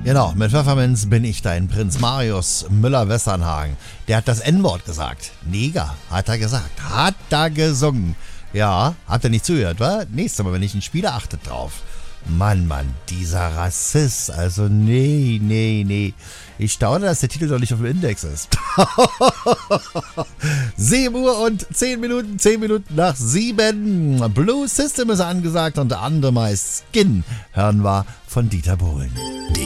Genau, mit Pfefferminz bin ich dein Prinz Marius Müller-Westernhagen. Der hat das N-Wort gesagt. Neger, hat er gesagt. Hat er gesungen. Ja, habt ihr nicht zugehört, wa? Nächstes Mal, wenn ich ihn spiele, achtet drauf. Mann, dieser Rassist. Also, nee. Ich staune, dass der Titel doch nicht auf dem Index ist. 7 Uhr und 10 Minuten, 10 Minuten nach 7. Blue System ist angesagt und der andere meist Skin hören wir von Dieter Bohlen.